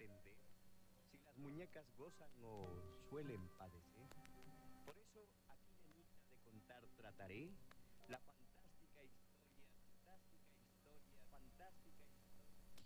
entender si las muñecas gozan o suelen padecer. Por eso aquí, nenita, de contar trataré la fantástica historia, fantástica historia, fantástica historia.